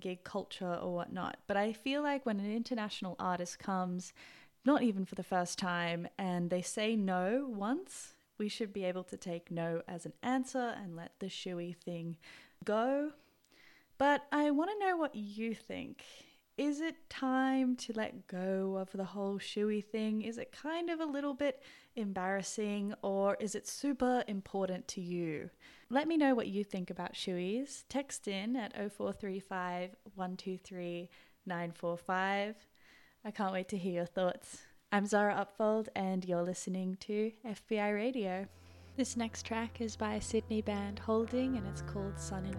gig culture or whatnot. But I feel like when an international artist comes, not even for the first time, and they say no once, we should be able to take no as an answer and let the shoey thing go. But I want to know what you think. Is it time to let go of the whole shoey thing? Is it kind of a little bit embarrassing, or is it super important to you? Let me know what you think about shoeys. Text in at 0435 123 945. I can't wait to hear your thoughts. I'm Zara Upfold, and you're listening to FBI Radio. This next track is by Sydney band Holding, and it's called Sun in